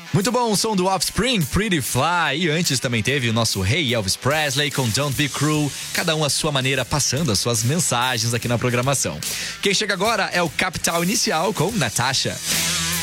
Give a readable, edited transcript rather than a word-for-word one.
Muito bom, o som do Offspring, Pretty Fly. E antes também teve o nosso Hey Elvis Presley com Don't Be Cruel. Cada um à sua maneira, passando as suas mensagens aqui na programação. Quem chega agora é o Capital Inicial com Natasha.